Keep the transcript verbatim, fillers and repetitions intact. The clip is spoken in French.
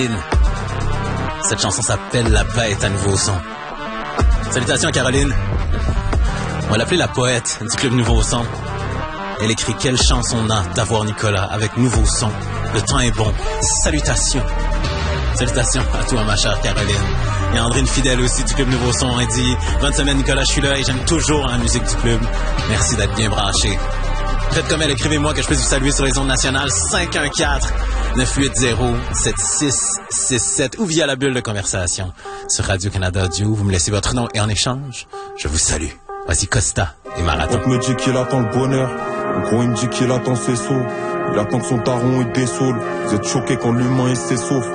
Cette chanson s'appelle La Bête à Nouveau Son. Salutations à Caroline. On va l'appeler la poète du club Nouveau Son. Elle écrit quelle chance on a d'avoir Nicolas avec Nouveau Son. Le temps est bon. Salutations. Salutations à toi, ma chère Caroline. Et Andrine Fidèle aussi du club Nouveau Son. Elle dit bonne semaine Nicolas, je suis là et j'aime toujours la musique du club. Merci d'être bien branché. Faites comme elle, écrivez-moi que je puisse vous saluer sur les ondes nationales cinq un quatre neuf huit zéro sept six six sept ou via la bulle de conversation sur Radio-Canada Audio. Vous me laissez votre nom et en échange, je vous salue. Voici Costa et Marathon. On me dit qu'il attend le bonheur. En gros, il me dit qu'il attend ses sauts. Il attend que son daron ait des saules. Vous êtes choqués quand l'humain est s'essouffle.